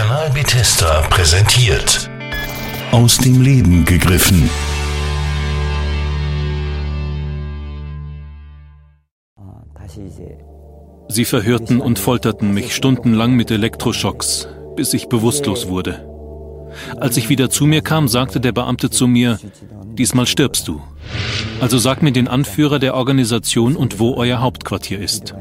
Kanal Bethesda präsentiert. Aus dem Leben gegriffen. Sie verhörten und folterten mich stundenlang mit Elektroschocks, bis ich bewusstlos wurde. Als ich wieder zu mir kam, sagte der Beamte zu mir: Diesmal stirbst du. Also sag mir den Anführer der Organisation und wo euer Hauptquartier ist.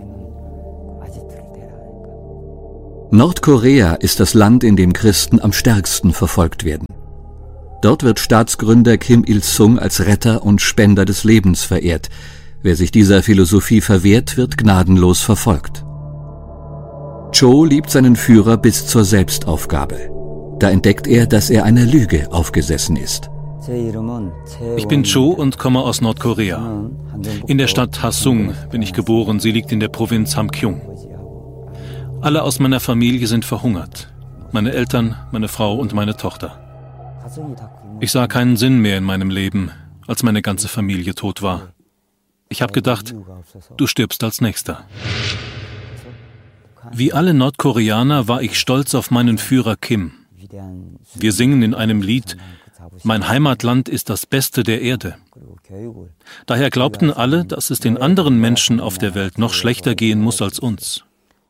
Nordkorea ist das Land, in dem Christen am stärksten verfolgt werden. Dort wird Staatsgründer Kim Il-sung als Retter und Spender des Lebens verehrt. Wer sich dieser Philosophie verwehrt, wird gnadenlos verfolgt. Cho liebt seinen Führer bis zur Selbstaufgabe. Da entdeckt er, dass er einer Lüge aufgesessen ist. Ich bin Cho und komme aus Nordkorea. In der Stadt Hasung bin ich geboren, sie liegt in der Provinz Hamgyong. Alle aus meiner Familie sind verhungert. Meine Eltern, meine Frau und meine Tochter. Ich sah keinen Sinn mehr in meinem Leben, als meine ganze Familie tot war. Ich habe gedacht, du stirbst als Nächster. Wie alle Nordkoreaner war ich stolz auf meinen Führer Kim. Wir singen in einem Lied: Mein Heimatland ist das Beste der Erde. Daher glaubten alle, dass es den anderen Menschen auf der Welt noch schlechter gehen muss als uns.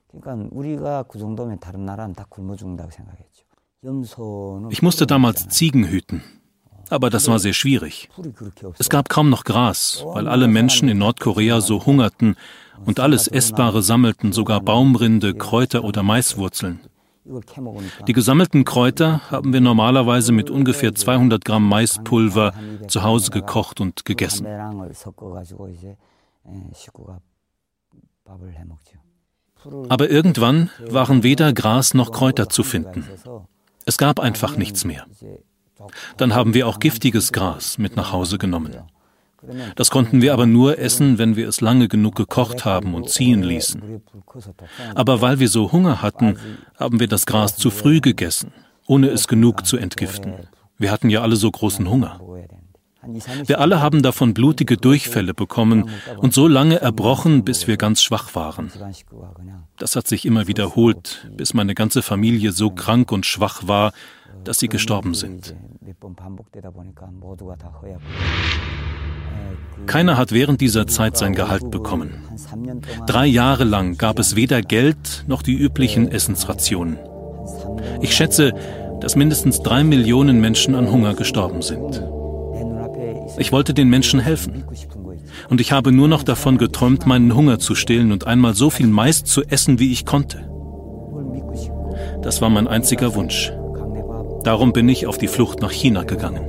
Ich musste damals Ziegen hüten, aber das war sehr schwierig. Es gab kaum noch Gras, weil alle Menschen in Nordkorea so hungerten und alles Essbare sammelten, sogar Baumrinde, Kräuter oder Maiswurzeln. Die gesammelten Kräuter haben wir normalerweise mit ungefähr 200 Gramm Maispulver zu Hause gekocht und gegessen. Aber irgendwann waren weder Gras noch Kräuter zu finden. Es gab einfach nichts mehr. Dann haben wir auch giftiges Gras mit nach Hause genommen. Das konnten wir aber nur essen, wenn wir es lange genug gekocht haben und ziehen ließen. Aber weil wir so Hunger hatten, haben wir das Gras zu früh gegessen, ohne es genug zu entgiften. Wir hatten ja alle so großen Hunger. Wir alle haben davon blutige Durchfälle bekommen und so lange erbrochen, bis wir ganz schwach waren. Das hat sich immer wiederholt, bis meine ganze Familie so krank und schwach war, dass sie gestorben sind. Keiner hat während dieser Zeit sein Gehalt bekommen. 3 Jahre lang gab es weder Geld noch die üblichen Essensrationen. Ich schätze, dass mindestens 3 Millionen Menschen an Hunger gestorben sind. Ich wollte den Menschen helfen. Und ich habe nur noch davon geträumt, meinen Hunger zu stillen und einmal so viel Mais zu essen, wie ich konnte. Das war mein einziger Wunsch. Darum bin ich auf die Flucht nach China gegangen.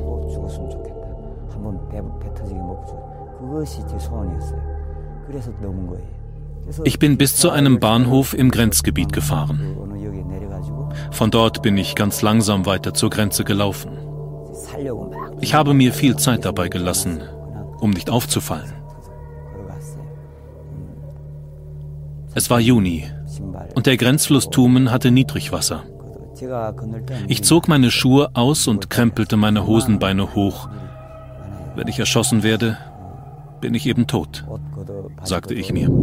Ich bin bis zu einem Bahnhof im Grenzgebiet gefahren. Von dort bin ich ganz langsam weiter zur Grenze gelaufen. Ich habe mir viel Zeit dabei gelassen, um nicht aufzufallen. Es war Juni und der Grenzfluss Tumen hatte Niedrigwasser. Ich zog meine Schuhe aus und krempelte meine Hosenbeine hoch. Wenn ich erschossen werde, bin ich eben tot, sagte ich mir.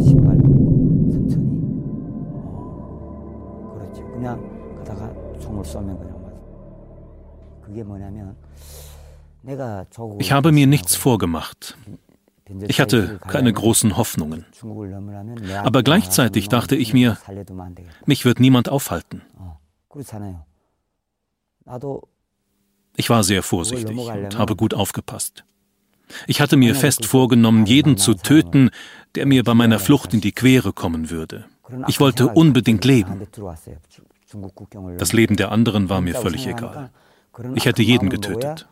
Ich habe mir nichts vorgemacht. Ich hatte keine großen Hoffnungen. Aber gleichzeitig dachte ich mir, mich wird niemand aufhalten. Ich war sehr vorsichtig und habe gut aufgepasst. Ich hatte mir fest vorgenommen, jeden zu töten, der mir bei meiner Flucht in die Quere kommen würde. Ich wollte unbedingt leben. Das Leben der anderen war mir völlig egal. Ich hätte jeden getötet.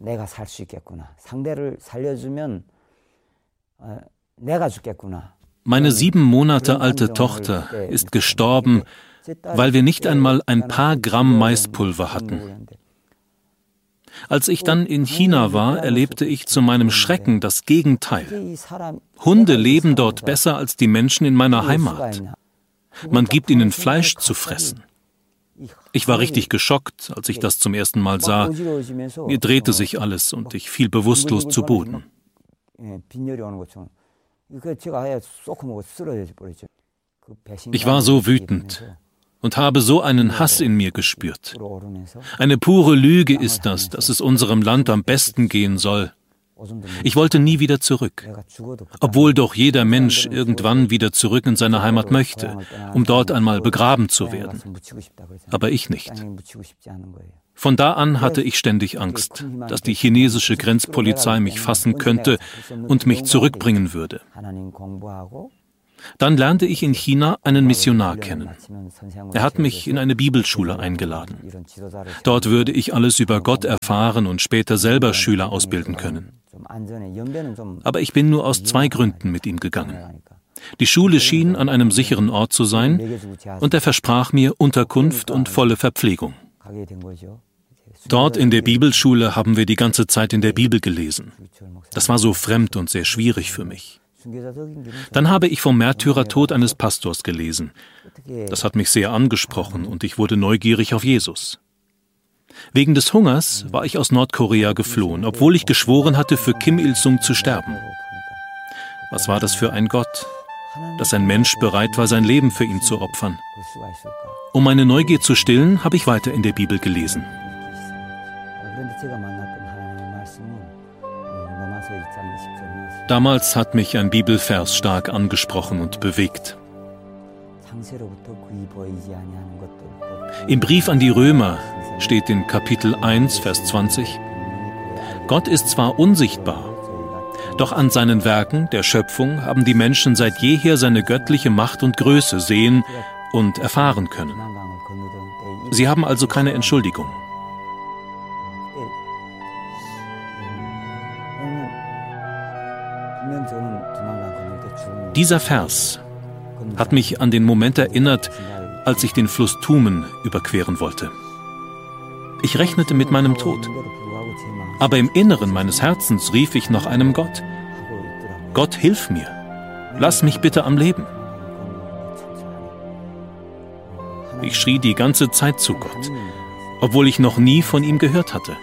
Meine 7 Monate alte Tochter ist gestorben, weil wir nicht einmal ein paar Gramm Maispulver hatten. Als ich dann in China war, erlebte ich zu meinem Schrecken das Gegenteil. Hunde leben dort besser als die Menschen in meiner Heimat. Man gibt ihnen Fleisch zu fressen. Ich war richtig geschockt, als ich das zum ersten Mal sah. Mir drehte sich alles und ich fiel bewusstlos zu Boden. Ich war so wütend und habe so einen Hass in mir gespürt. Eine pure Lüge ist das, dass es unserem Land am besten gehen soll. Ich wollte nie wieder zurück, obwohl doch jeder Mensch irgendwann wieder zurück in seine Heimat möchte, um dort einmal begraben zu werden. Aber ich nicht. Von da an hatte ich ständig Angst, dass die chinesische Grenzpolizei mich fassen könnte und mich zurückbringen würde. Dann lernte ich in China einen Missionar kennen. Er hat mich in eine Bibelschule eingeladen. Dort würde ich alles über Gott erfahren und später selber Schüler ausbilden können. Aber ich bin nur aus 2 Gründen mit ihm gegangen. Die Schule schien an einem sicheren Ort zu sein und er versprach mir Unterkunft und volle Verpflegung. Dort in der Bibelschule haben wir die ganze Zeit in der Bibel gelesen. Das war so fremd und sehr schwierig für mich. Dann habe ich vom Märtyrertod eines Pastors gelesen. Das hat mich sehr angesprochen und ich wurde neugierig auf Jesus. Wegen des Hungers war ich aus Nordkorea geflohen, obwohl ich geschworen hatte, für Kim Il-sung zu sterben. Was war das für ein Gott, dass ein Mensch bereit war, sein Leben für ihn zu opfern? Um meine Neugier zu stillen, habe ich weiter in der Bibel gelesen. Damals hat mich ein Bibelvers stark angesprochen und bewegt. Im Brief an die Römer steht in Kapitel 1, Vers 20: Gott ist zwar unsichtbar, doch an seinen Werken, der Schöpfung, haben die Menschen seit jeher seine göttliche Macht und Größe sehen und erfahren können. Sie haben also keine Entschuldigung. Dieser Vers hat mich an den Moment erinnert, als ich den Fluss Tumen überqueren wollte. Ich rechnete mit meinem Tod. Aber im Inneren meines Herzens rief ich nach einem Gott. Gott, hilf mir. Lass mich bitte am Leben. Ich schrie die ganze Zeit zu Gott, obwohl ich noch nie von ihm gehört hatte.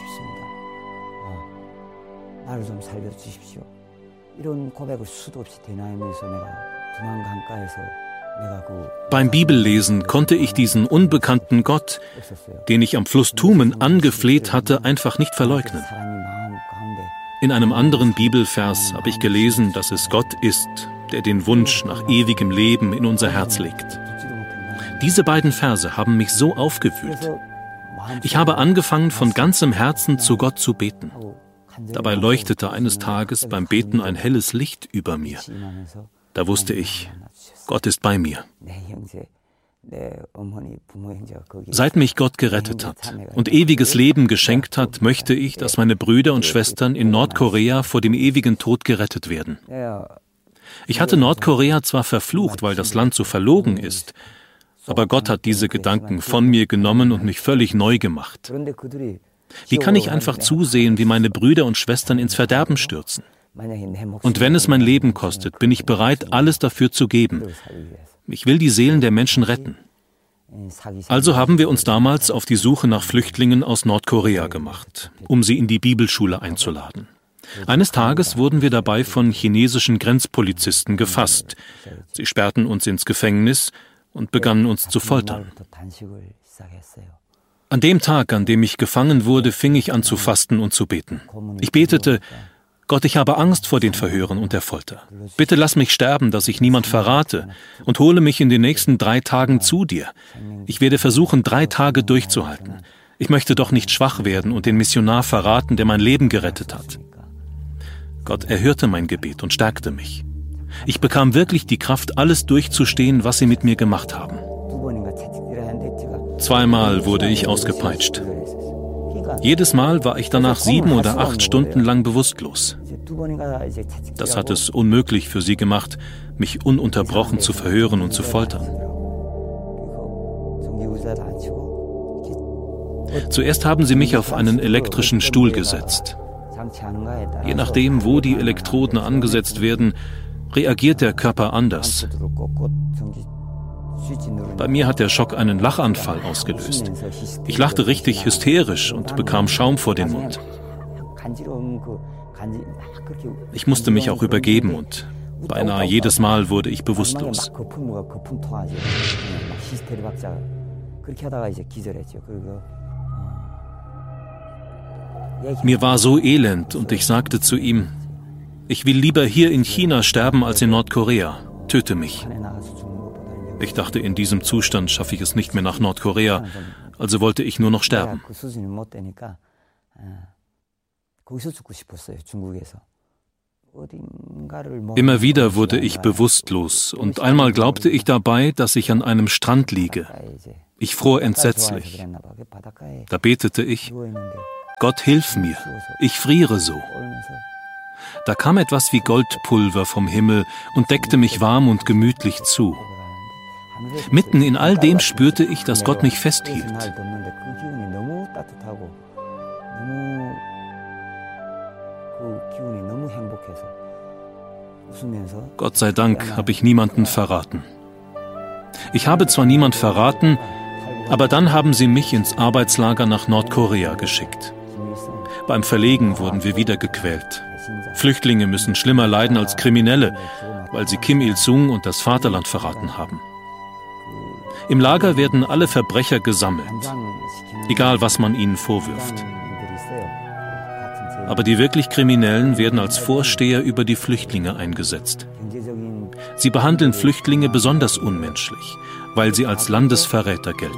Beim Bibellesen konnte ich diesen unbekannten Gott, den ich am Fluss Tumen angefleht hatte, einfach nicht verleugnen. In einem anderen Bibelvers habe ich gelesen, dass es Gott ist, der den Wunsch nach ewigem Leben in unser Herz legt. Diese beiden Verse haben mich so aufgewühlt. Ich habe angefangen, von ganzem Herzen zu Gott zu beten. Dabei leuchtete eines Tages beim Beten ein helles Licht über mir. Da wusste ich, Gott ist bei mir. Seit mich Gott gerettet hat und ewiges Leben geschenkt hat, möchte ich, dass meine Brüder und Schwestern in Nordkorea vor dem ewigen Tod gerettet werden. Ich hatte Nordkorea zwar verflucht, weil das Land so verlogen ist, aber Gott hat diese Gedanken von mir genommen und mich völlig neu gemacht. Wie kann ich einfach zusehen, wie meine Brüder und Schwestern ins Verderben stürzen? Und wenn es mein Leben kostet, bin ich bereit, alles dafür zu geben. Ich will die Seelen der Menschen retten. Also haben wir uns damals auf die Suche nach Flüchtlingen aus Nordkorea gemacht, um sie in die Bibelschule einzuladen. Eines Tages wurden wir dabei von chinesischen Grenzpolizisten gefasst. Sie sperrten uns ins Gefängnis und begannen uns zu foltern. An dem Tag, an dem ich gefangen wurde, fing ich an zu fasten und zu beten. Ich betete: Gott, ich habe Angst vor den Verhören und der Folter. Bitte lass mich sterben, dass ich niemand verrate, und hole mich in den nächsten 3 Tagen zu dir. Ich werde versuchen, 3 Tage durchzuhalten. Ich möchte doch nicht schwach werden und den Missionar verraten, der mein Leben gerettet hat. Gott erhörte mein Gebet und stärkte mich. Ich bekam wirklich die Kraft, alles durchzustehen, was sie mit mir gemacht haben. 2-mal wurde ich ausgepeitscht. Jedes Mal war ich danach 7 oder 8 Stunden lang bewusstlos. Das hat es unmöglich für sie gemacht, mich ununterbrochen zu verhören und zu foltern. Zuerst haben sie mich auf einen elektrischen Stuhl gesetzt. Je nachdem, wo die Elektroden angesetzt werden, reagiert der Körper anders. Bei mir hat der Schock einen Lachanfall ausgelöst. Ich lachte richtig hysterisch und bekam Schaum vor den Mund. Ich musste mich auch übergeben und beinahe jedes Mal wurde ich bewusstlos. Mir war so elend und ich sagte zu ihm, ich will lieber hier in China sterben als in Nordkorea. Töte mich. Ich dachte, in diesem Zustand schaffe ich es nicht mehr nach Nordkorea, also wollte ich nur noch sterben. Immer wieder wurde ich bewusstlos und einmal glaubte ich dabei, dass ich an einem Strand liege. Ich fror entsetzlich. Da betete ich, Gott, hilf mir, ich friere so. Da kam etwas wie Goldpulver vom Himmel und deckte mich warm und gemütlich zu. Mitten in all dem spürte ich, dass Gott mich festhielt. Gott sei Dank habe ich niemanden verraten. Ich habe zwar niemand verraten, aber dann haben sie mich ins Arbeitslager nach Nordkorea geschickt. Beim Verlegen wurden wir wieder gequält. Flüchtlinge müssen schlimmer leiden als Kriminelle, weil sie Kim Il-sung und das Vaterland verraten haben. Im Lager werden alle Verbrecher gesammelt, egal was man ihnen vorwirft. Aber die wirklich Kriminellen werden als Vorsteher über die Flüchtlinge eingesetzt. Sie behandeln Flüchtlinge besonders unmenschlich, weil sie als Landesverräter gelten.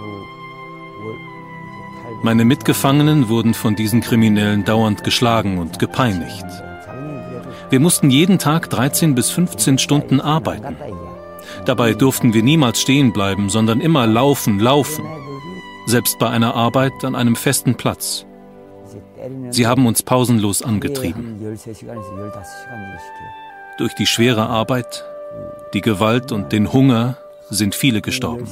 Meine Mitgefangenen wurden von diesen Kriminellen dauernd geschlagen und gepeinigt. Wir mussten jeden Tag 13 bis 15 Stunden arbeiten. Dabei durften wir niemals stehen bleiben, sondern immer laufen. Selbst bei einer Arbeit an einem festen Platz. Sie haben uns pausenlos angetrieben. Durch die schwere Arbeit, die Gewalt und den Hunger sind viele gestorben.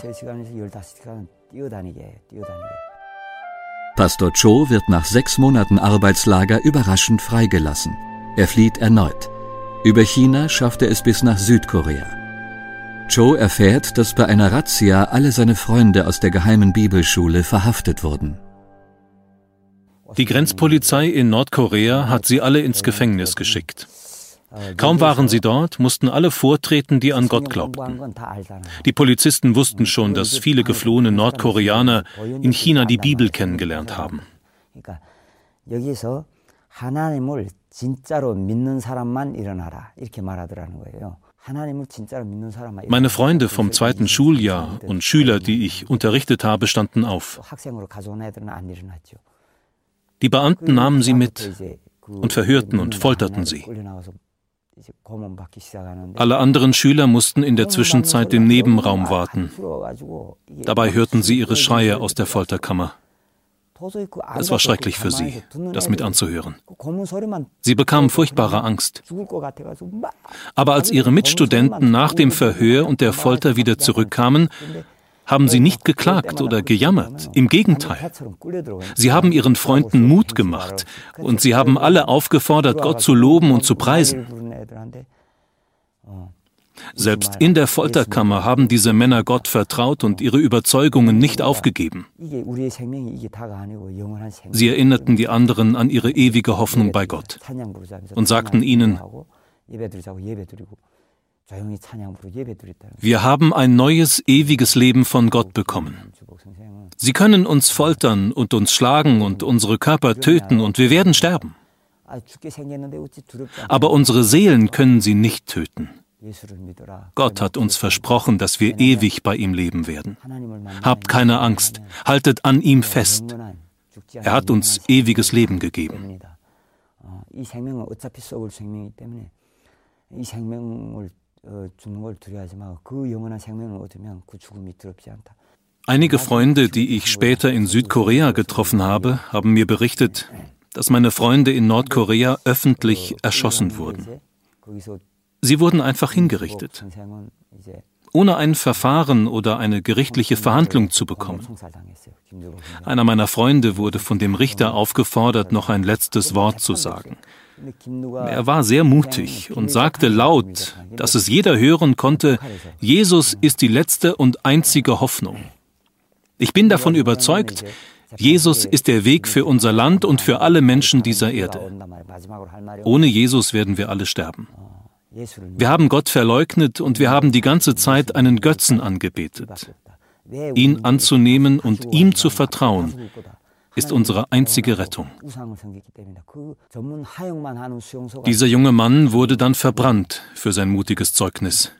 Pastor Cho wird nach 6 Monaten Arbeitslager überraschend freigelassen. Er flieht erneut. Über China schafft er es bis nach Südkorea. Cho erfährt, dass bei einer Razzia alle seine Freunde aus der geheimen Bibelschule verhaftet wurden. Die Grenzpolizei in Nordkorea hat sie alle ins Gefängnis geschickt. Kaum waren sie dort, mussten alle vortreten, die an Gott glaubten. Die Polizisten wussten schon, dass viele geflohene Nordkoreaner in China die Bibel kennengelernt haben. Meine Freunde vom 2. Schuljahr und Schüler, die ich unterrichtet habe, standen auf. Die Beamten nahmen sie mit und verhörten und folterten sie. Alle anderen Schüler mussten in der Zwischenzeit im Nebenraum warten. Dabei hörten sie ihre Schreie aus der Folterkammer. Es war schrecklich für sie, das mit anzuhören. Sie bekamen furchtbare Angst. Aber als ihre Mitstudenten nach dem Verhör und der Folter wieder zurückkamen, haben sie nicht geklagt oder gejammert. Im Gegenteil. Sie haben ihren Freunden Mut gemacht und sie haben alle aufgefordert, Gott zu loben und zu preisen. Selbst in der Folterkammer haben diese Männer Gott vertraut und ihre Überzeugungen nicht aufgegeben. Sie erinnerten die anderen an ihre ewige Hoffnung bei Gott und sagten ihnen, wir haben ein neues, ewiges Leben von Gott bekommen. Sie können uns foltern und uns schlagen und unsere Körper töten und wir werden sterben. Aber unsere Seelen können sie nicht töten. Gott hat uns versprochen, dass wir ewig bei ihm leben werden. Habt keine Angst, haltet an ihm fest. Er hat uns ewiges Leben gegeben. Einige Freunde, die ich später in Südkorea getroffen habe, haben mir berichtet, dass meine Freunde in Nordkorea öffentlich erschossen wurden. Sie wurden einfach hingerichtet, ohne ein Verfahren oder eine gerichtliche Verhandlung zu bekommen. Einer meiner Freunde wurde von dem Richter aufgefordert, noch ein letztes Wort zu sagen. Er war sehr mutig und sagte laut, dass es jeder hören konnte, Jesus ist die letzte und einzige Hoffnung. Ich bin davon überzeugt, Jesus ist der Weg für unser Land und für alle Menschen dieser Erde. Ohne Jesus werden wir alle sterben. Wir haben Gott verleugnet und wir haben die ganze Zeit einen Götzen angebetet. Ihn anzunehmen und ihm zu vertrauen, ist unsere einzige Rettung. Dieser junge Mann wurde dann verbrannt für sein mutiges Zeugnis.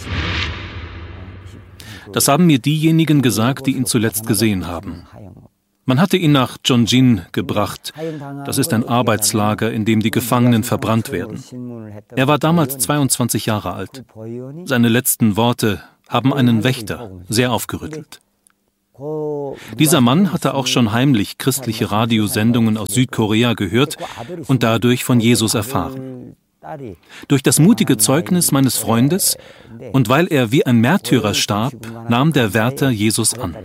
Das haben mir diejenigen gesagt, die ihn zuletzt gesehen haben. Man hatte ihn nach Chongjin gebracht. Das ist ein Arbeitslager, in dem die Gefangenen verbrannt werden. Er war damals 22 Jahre alt. Seine letzten Worte haben einen Wächter sehr aufgerüttelt. Dieser Mann hatte auch schon heimlich christliche Radiosendungen aus Südkorea gehört und dadurch von Jesus erfahren. Durch das mutige Zeugnis meines Freundes und weil er wie ein Märtyrer starb, nahm der Wärter Jesus an.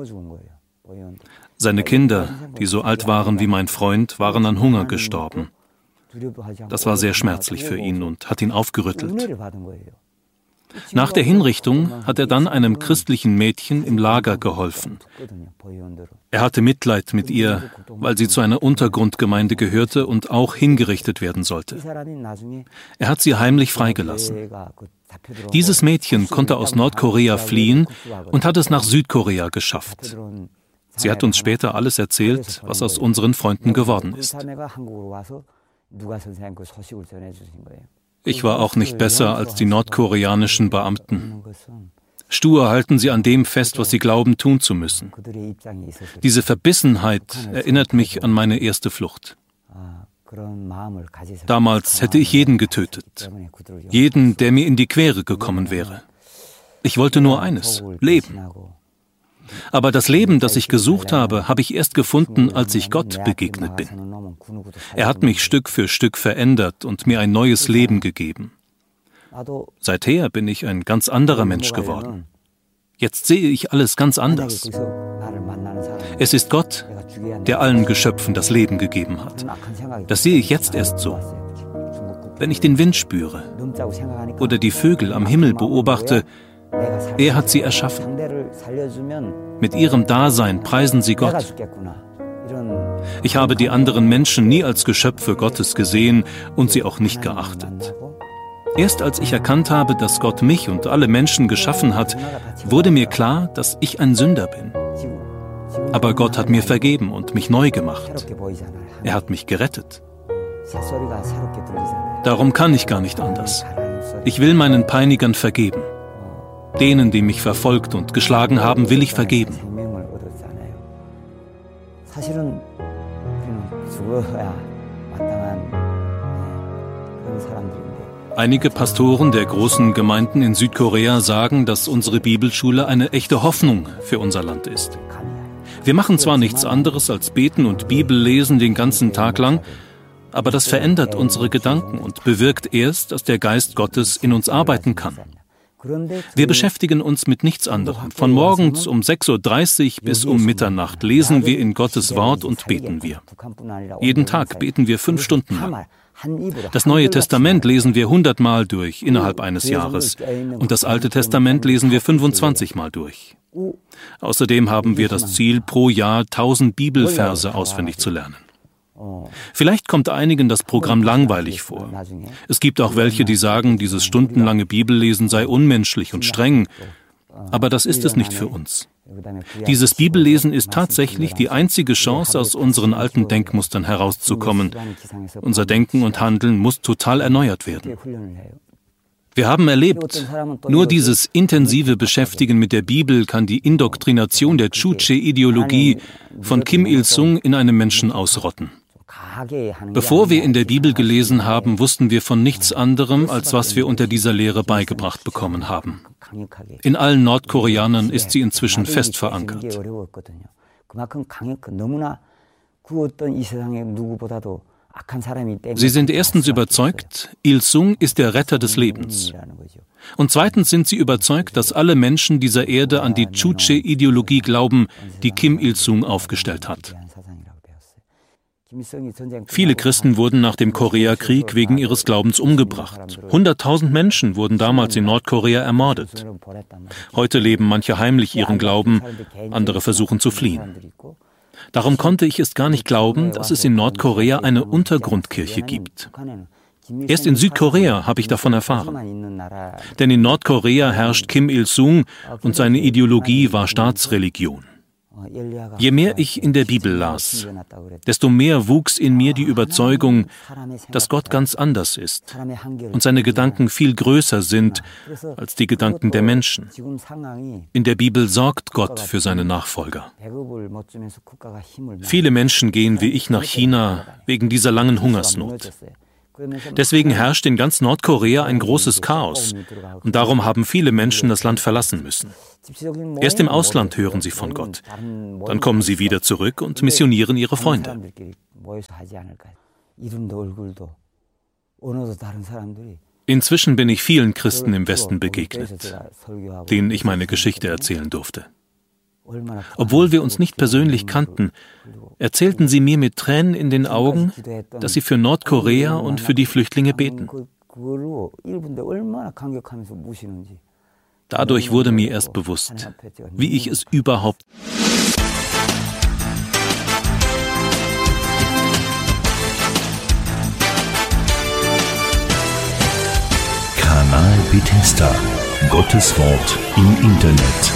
Seine Kinder, die so alt waren wie mein Freund, waren an Hunger gestorben. Das war sehr schmerzlich für ihn und hat ihn aufgerüttelt. Nach der Hinrichtung hat er dann einem christlichen Mädchen im Lager geholfen. Er hatte Mitleid mit ihr, weil sie zu einer Untergrundgemeinde gehörte und auch hingerichtet werden sollte. Er hat sie heimlich freigelassen. Dieses Mädchen konnte aus Nordkorea fliehen und hat es nach Südkorea geschafft. Sie hat uns später alles erzählt, was aus unseren Freunden geworden ist. Ich war auch nicht besser als die nordkoreanischen Beamten. Stur halten sie an dem fest, was sie glauben, tun zu müssen. Diese Verbissenheit erinnert mich an meine erste Flucht. Damals hätte ich jeden getötet. Jeden, der mir in die Quere gekommen wäre. Ich wollte nur eines: Leben. Aber das Leben, das ich gesucht habe, habe ich erst gefunden, als ich Gott begegnet bin. Er hat mich Stück für Stück verändert und mir ein neues Leben gegeben. Seither bin ich ein ganz anderer Mensch geworden. Jetzt sehe ich alles ganz anders. Es ist Gott, der allen Geschöpfen das Leben gegeben hat. Das sehe ich jetzt erst so. Wenn ich den Wind spüre oder die Vögel am Himmel beobachte, er hat sie erschaffen. Mit ihrem Dasein preisen sie Gott. Ich habe die anderen Menschen nie als Geschöpfe Gottes gesehen und sie auch nicht geachtet. Erst als ich erkannt habe, dass Gott mich und alle Menschen geschaffen hat, wurde mir klar, dass ich ein Sünder bin. Aber Gott hat mir vergeben und mich neu gemacht. Er hat mich gerettet. Darum kann ich gar nicht anders. Ich will meinen Peinigern vergeben. Denen, die mich verfolgt und geschlagen haben, will ich vergeben. Einige Pastoren der großen Gemeinden in Südkorea sagen, dass unsere Bibelschule eine echte Hoffnung für unser Land ist. Wir machen zwar nichts anderes als beten und Bibel lesen den ganzen Tag lang, aber das verändert unsere Gedanken und bewirkt erst, dass der Geist Gottes in uns arbeiten kann. Wir beschäftigen uns mit nichts anderem. Von morgens um 6:30 Uhr bis um Mitternacht lesen wir in Gottes Wort und beten wir. Jeden Tag beten wir 5 Stunden lang. Das Neue Testament lesen wir 100 Mal durch innerhalb eines Jahres und das Alte Testament lesen wir 25 Mal durch. Außerdem haben wir das Ziel, pro Jahr 1000 Bibelverse auswendig zu lernen. Vielleicht kommt einigen das Programm langweilig vor. Es gibt auch welche, die sagen, dieses stundenlange Bibellesen sei unmenschlich und streng. Aber das ist es nicht für uns. Dieses Bibellesen ist tatsächlich die einzige Chance, aus unseren alten Denkmustern herauszukommen. Unser Denken und Handeln muss total erneuert werden. Wir haben erlebt, nur dieses intensive Beschäftigen mit der Bibel kann die Indoktrination der Juche-Ideologie von Kim Il-sung in einem Menschen ausrotten. Bevor wir in der Bibel gelesen haben, wussten wir von nichts anderem, als was wir unter dieser Lehre beigebracht bekommen haben. In allen Nordkoreanern ist sie inzwischen fest verankert. Sie sind erstens überzeugt, Il-sung ist der Retter des Lebens. Und zweitens sind sie überzeugt, dass alle Menschen dieser Erde an die Juche-Ideologie glauben, die Kim Il-sung aufgestellt hat. Viele Christen wurden nach dem Koreakrieg wegen ihres Glaubens umgebracht. 100.000 Menschen wurden damals in Nordkorea ermordet. Heute leben manche heimlich ihren Glauben, andere versuchen zu fliehen. Darum konnte ich es gar nicht glauben, dass es in Nordkorea eine Untergrundkirche gibt. Erst in Südkorea habe ich davon erfahren. Denn in Nordkorea herrscht Kim Il-sung und seine Ideologie war Staatsreligion. Je mehr ich in der Bibel las, desto mehr wuchs in mir die Überzeugung, dass Gott ganz anders ist und seine Gedanken viel größer sind als die Gedanken der Menschen. In der Bibel sorgt Gott für seine Nachfolger. Viele Menschen gehen wie ich nach China wegen dieser langen Hungersnot. Deswegen herrscht in ganz Nordkorea ein großes Chaos und darum haben viele Menschen das Land verlassen müssen. Erst im Ausland hören sie von Gott. Dann kommen sie wieder zurück und missionieren ihre Freunde. Inzwischen bin ich vielen Christen im Westen begegnet, denen ich meine Geschichte erzählen durfte. Obwohl wir uns nicht persönlich kannten, erzählten sie mir mit Tränen in den Augen, dass sie für Nordkorea und für die Flüchtlinge beten. Dadurch wurde mir erst bewusst, wie ich es überhaupt... Kanal Bethesda. Gottes Wort im Internet.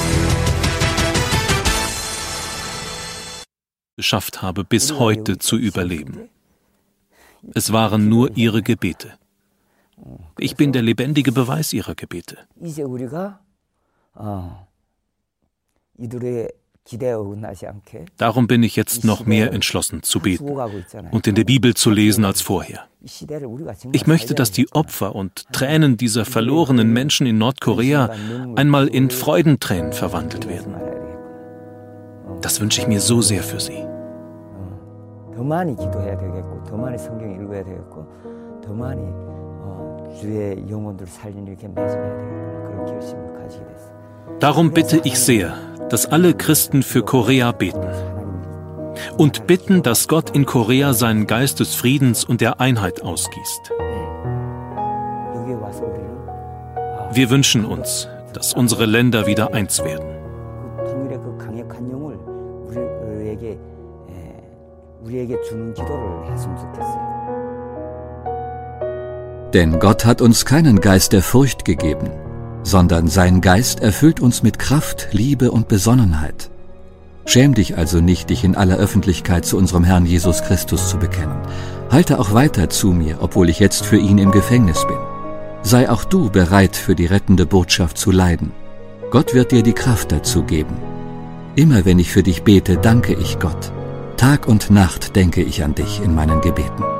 ...geschafft habe, bis heute zu überleben. Es waren nur ihre Gebete. Ich bin der lebendige Beweis ihrer Gebete. Darum bin ich jetzt noch mehr entschlossen zu beten und in der Bibel zu lesen als vorher. Ich möchte, dass die Opfer und Tränen dieser verlorenen Menschen in Nordkorea einmal in Freudentränen verwandelt werden. Das wünsche ich mir so sehr für sie. Darum bitte ich sehr, dass alle Christen für Korea beten und bitten, dass Gott in Korea seinen Geist des Friedens und der Einheit ausgießt. Wir wünschen uns, dass unsere Länder wieder eins werden. Denn Gott hat uns keinen Geist der Furcht gegeben, sondern sein Geist erfüllt uns mit Kraft, Liebe und Besonnenheit. Schäm dich also nicht, dich in aller Öffentlichkeit zu unserem Herrn Jesus Christus zu bekennen. Halte auch weiter zu mir, obwohl ich jetzt für ihn im Gefängnis bin. Sei auch du bereit, für die rettende Botschaft zu leiden. Gott wird dir die Kraft dazu geben. Immer wenn ich für dich bete, danke ich Gott. Tag und Nacht denke ich an dich in meinen Gebeten.